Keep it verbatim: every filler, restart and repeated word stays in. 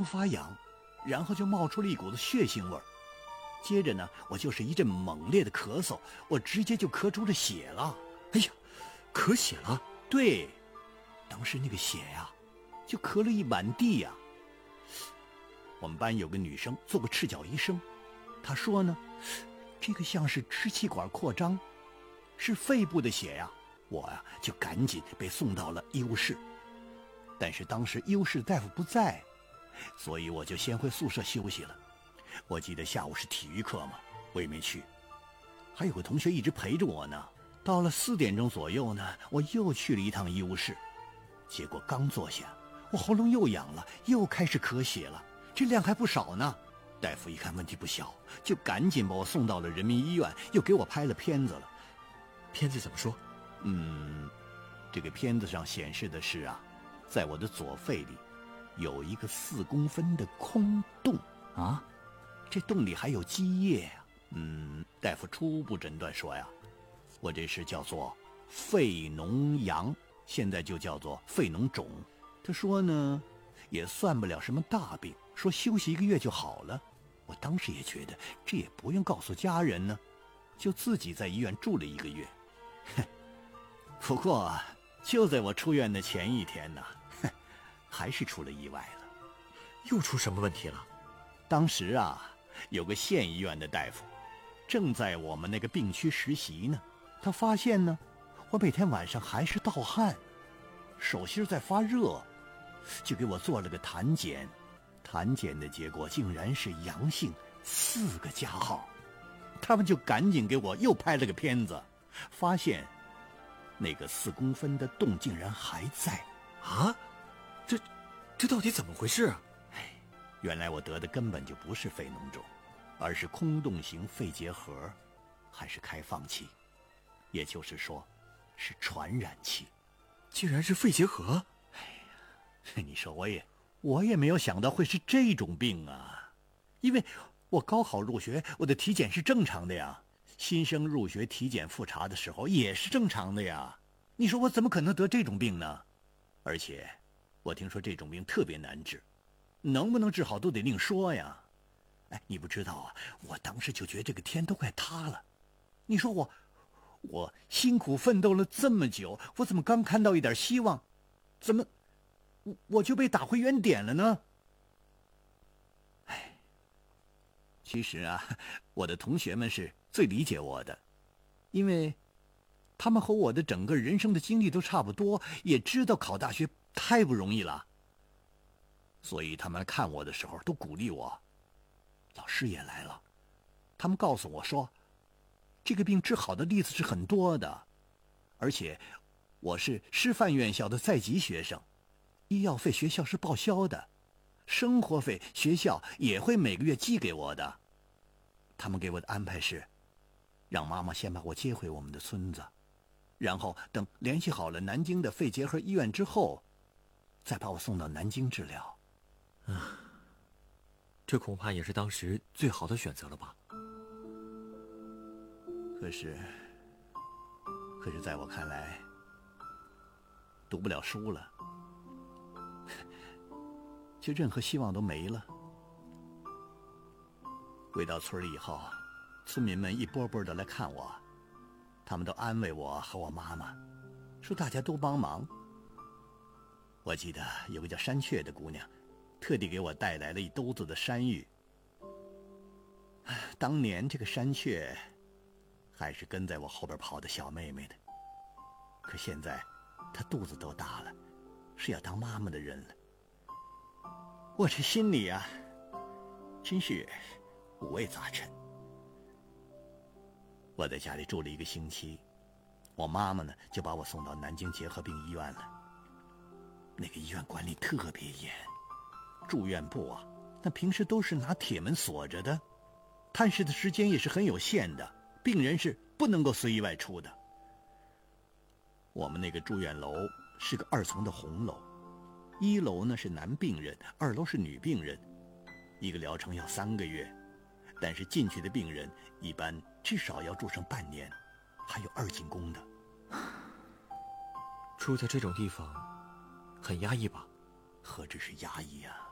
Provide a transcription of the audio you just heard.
发痒，然后就冒出了一股子血腥味儿。接着呢，我就是一阵猛烈的咳嗽，我直接就咳出了血了。 哎呀，咳血了？ 对，当时那个血呀，就咳了一满地呀。我们班有个女生做过赤脚医生，她说呢，这个像是支气管扩张，是肺部的血呀。我呀就赶紧被送到了医务室，但是当时医务室大夫不在，所以我就先回宿舍休息了。我记得下午是体育课嘛，我也没去，还有个同学一直陪着我呢。到了四点钟左右呢，我又去了一趟医务室，结果刚坐下，我喉咙又痒了，又开始咳血了，这量还不少呢。大夫一看问题不小，就赶紧把我送到了人民医院，又给我拍了片子了。 片子怎么说？ 嗯，这个片子上显示的是啊，在我的左肺里有一个四公分的空洞啊， 这洞里还有积液呀、啊。嗯，大夫初步诊断说呀，我这是叫做肺脓疡，现在就叫做肺脓肿。他说呢，也算不了什么大病，说休息一个月就好了。我当时也觉得这也不用告诉家人呢，就自己在医院住了一个月。不过就在我出院的前一天呢，还是出了意外了。 又出什么问题了？ 当时啊，有个县医院的大夫正在我们那个病区实习呢，他发现呢，我每天晚上还是盗汗，手心在发热，就给我做了个痰检，痰检的结果竟然是阳性，四个加号。他们就赶紧给我又拍了个片子，发现那个四公分的洞竟然还在啊！这这到底怎么回事啊？ 哎，原来我得的根本就不是肺脓肿，而是空洞型肺结核，还是开放期，也就是说是传染期。 竟然是肺结核！ 哎呀，你说我也我也没有想到会是这种病啊，因为我高考入学，我的体检是正常的呀，新生入学体检复查的时候也是正常的呀。你说我怎么可能得这种病呢？而且我听说这种病特别难治，能不能治好都得另说呀。哎，你不知道啊，我当时就觉得这个天都快塌了。你说我我辛苦奋斗了这么久，我怎么刚看到一点希望，怎么我我就被打回原点了呢？哎，其实啊，我的同学们是最理解我的，因为他们和我的整个人生的经历都差不多，也知道考大学太不容易了，所以他们看我的时候都鼓励我。老师也来了，他们告诉我说，这个病治好的例子是很多的，而且我是师范院校的在籍学生，医药费学校是报销的，生活费学校也会每个月寄给我的。他们给我的安排是，让妈妈先把我接回我们的村子，然后等联系好了南京的肺结核医院之后，再把我送到南京治疗。 啊，这恐怕也是当时最好的选择了吧？ 可是，可是在我看来，读不了书了，就任何希望都没了。回到村里以后，村民们一波波的来看我，他们都安慰我和我妈妈，说大家都帮忙。我记得有个叫山雀的姑娘，特地给我带来了一兜子的山芋。当年这个山雀还是跟在我后边跑的小妹妹的，可现在她肚子都大了，是要当妈妈的人了。我这心里啊，真是五味杂陈。我在家里住了一个星期，我妈妈呢就把我送到南京结核病医院了。那个医院管理特别严，住院部啊，那平时都是拿铁门锁着的，探视的时间也是很有限的，病人是不能够随意外出的。我们那个住院楼是个二层的红楼，一楼呢是男病人，二楼是女病人，一个疗程要三个月，但是进去的病人一般至少要住上半年，还有二进宫的。 住在这种地方很压抑吧？ 何止是压抑啊，